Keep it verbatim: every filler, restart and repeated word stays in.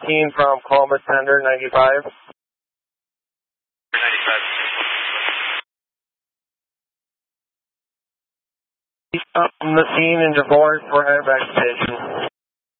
fifteen from Columbus Tender ninety-five. ninety-five. Up from the scene in divorce for airbag station.